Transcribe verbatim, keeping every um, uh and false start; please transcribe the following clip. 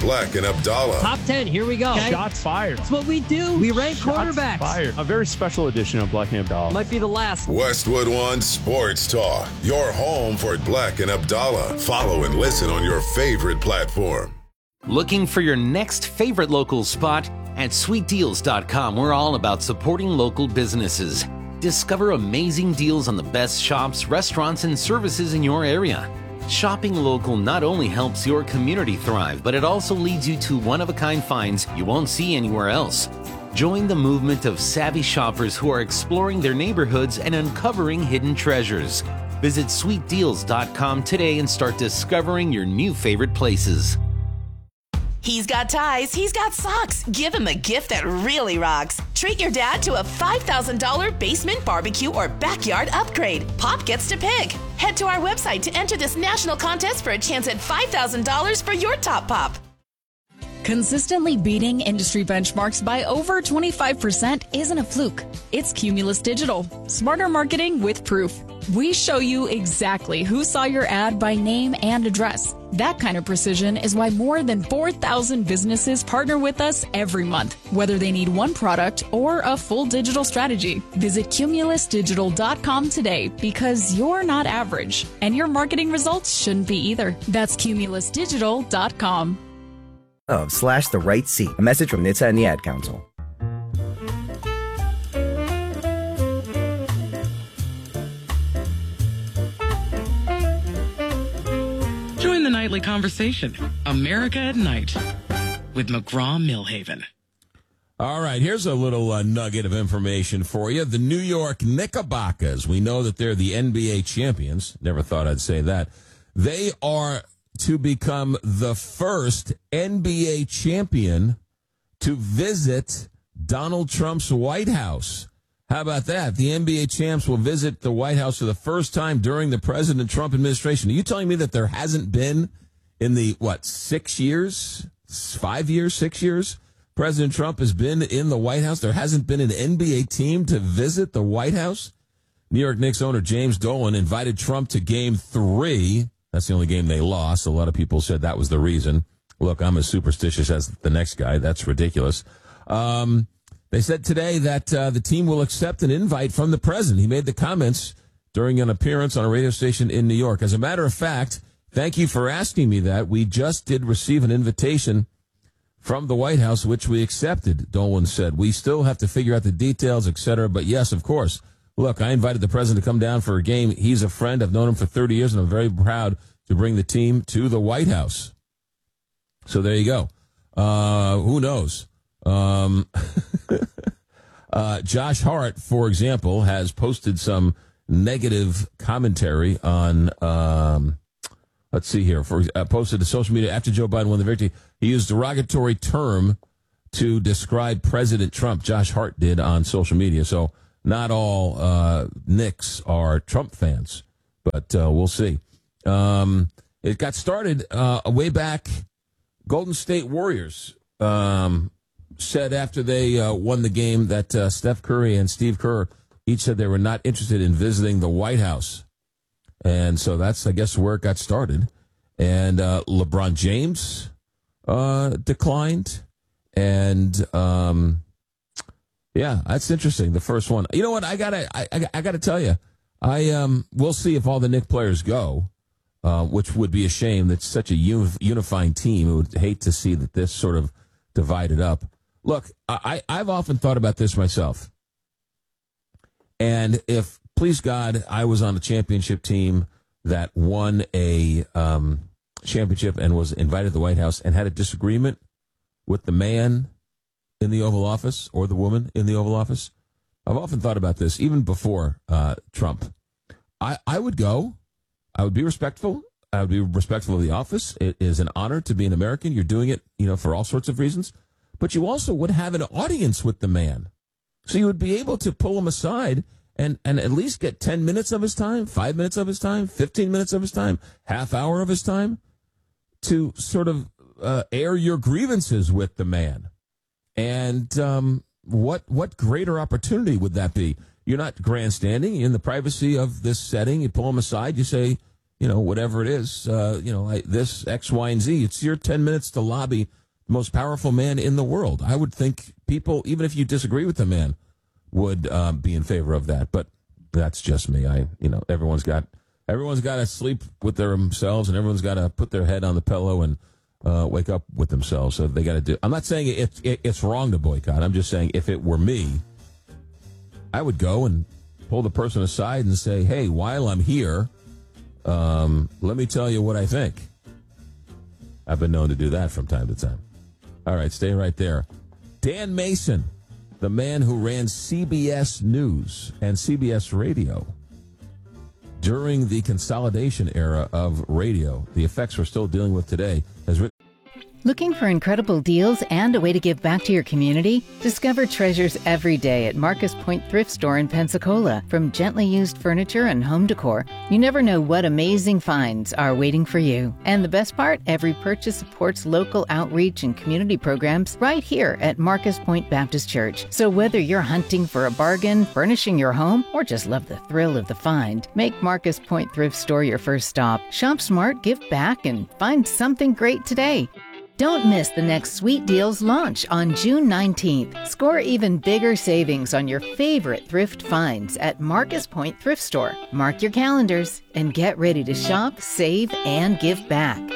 Black and Abdallah. Top ten, here we go. Okay. Shots fired. That's what we do. We rank Shots quarterbacks. fired. A very special edition of Black and Abdallah. Might be the last. Westwood One Sports Talk, your home for Black and Abdallah. Follow and listen on your favorite platform. Looking for your next favorite local spot? At sweet deals dot com, we're all about supporting local businesses. Discover amazing deals on the best shops, restaurants, and services in your area. Shopping local not only helps your community thrive, but it also leads you to one-of-a-kind finds you won't see anywhere else. Join the movement of savvy shoppers who are exploring their neighborhoods and uncovering hidden treasures. Visit sweet deals dot com today and start discovering your new favorite places. He's got ties, he's got socks. Give him a gift that really rocks. Treat your dad to a five thousand dollars basement barbecue or backyard upgrade. Pop gets to pick. Head to our website to enter this national contest for a chance at five thousand dollars for your top pop. Consistently beating industry benchmarks by over twenty-five percent isn't a fluke. It's Cumulus Digital. Smarter marketing with proof. We show you exactly who saw your ad by name and address. That kind of precision is why more than four thousand businesses partner with us every month, whether they need one product or a full digital strategy. Visit cumulus digital dot com today because you're not average, and your marketing results shouldn't be either. That's cumulus digital dot com. Of slash the right seat. A message from N H T S A and the Ad Council. Join the nightly conversation, America at Night, with McGraw-Millhaven. All right, here's a little uh, nugget of information for you. The New York Knickerbockers, we know that they're the N B A champions. Never thought I'd say that. They are to become the first N B A champion to visit Donald Trump's White House. How about that? The N B A champs will visit the White House for the first time during the President Trump administration. Are you telling me that there hasn't been in the, what, six years, five years, six years, President Trump has been in the White House? There hasn't been an N B A team to visit the White House? New York Knicks owner James Dolan invited Trump to game three. That's the only game they lost. A lot of people said that was the reason. Look, I'm as superstitious as the next guy. That's ridiculous. Um, they said today that uh, the team will accept an invite from the president. He made the comments during an appearance on a radio station in New York. As a matter of fact, thank you for asking me that. We just did receive an invitation from the White House, which we accepted, Dolan said. We still have to figure out the details, et cetera. But yes, of course. Look, I invited the president to come down for a game. He's a friend. I've known him for thirty years, and I'm very proud to bring the team to the White House. So there you go. Uh, who knows? Um, uh, Josh Hart, for example, has posted some negative commentary on, um, let's see here, for uh, posted to social media after Joe Biden won the victory. He used a derogatory term to describe President Trump. Josh Hart did on social media. So not all uh, Knicks are Trump fans, but uh, we'll see. Um, it got started uh, way back. Golden State Warriors um, said after they uh, won the game that uh, Steph Curry and Steve Kerr each said they were not interested in visiting the White House. And so that's, I guess, where it got started. And uh, LeBron James uh, declined. And, um, yeah, that's interesting. The first one. You know what? I gotta, I, I, I gotta tell you, I um, we'll see if all the Knicks players go, uh, which would be a shame. That's such a unif- unifying team. I would hate to see that this sort of divided up. Look, I, I've often thought about this myself. And if, please God, I was on a championship team that won a um, championship and was invited to the White House and had a disagreement with the man in the Oval Office or the woman in the Oval Office, I've often thought about this, even before uh, Trump. I, I would go. I would be respectful. I would be respectful of the office. It is an honor to be an American. You're doing it, you know, for all sorts of reasons. But you also would have an audience with the man. So you would be able to pull him aside and, and at least get ten minutes of his time, five minutes of his time, fifteen minutes of his time, half hour of his time to sort of uh, air your grievances with the man. And um, what what greater opportunity would that be? You're not grandstanding. You're in the privacy of this setting. You pull him aside. You say, you know, whatever it is, uh, you know, I, this X, Y, and Z. It's your ten minutes to lobby the most powerful man in the world. I would think people, even if you disagree with the man, would uh, be in favor of that. But that's just me. I, you know, everyone's got everyone's got to sleep with themselves, and everyone's got to put their head on the pillow and uh, wake up with themselves. So they got to do. I'm not saying it, it, it's wrong to boycott. I'm just saying if it were me, I would go and pull the person aside and say, "Hey, while I'm here, um, let me tell you what I think." I've been known to do that from time to time. All right, stay right there. Dan Mason, the man who ran C B S News and C B S Radio during the consolidation era of radio, the effects we're still dealing with today, has written. Looking for incredible deals and a way to give back to your community? Discover treasures every day at Marcus Point Thrift Store in Pensacola. From gently used furniture and home decor, you never know what amazing finds are waiting for you. And the best part? Every purchase supports local outreach and community programs right here at Marcus Point Baptist Church. So whether you're hunting for a bargain, furnishing your home, or just love the thrill of the find, make Marcus Point Thrift Store your first stop. Shop smart, give back, and find something great today. Don't miss the next Sweet Deals launch on June nineteenth. Score even bigger savings on your favorite thrift finds at Marcus Point Thrift Store. Mark your calendars and get ready to shop, save, and give back.